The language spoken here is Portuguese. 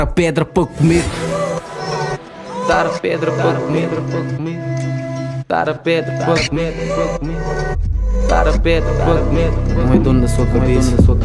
A pedra para comer. Dar a pedra para comer. Dar a pedra para comer. Dar a pedra para comer. Não é dono da sua cabeça.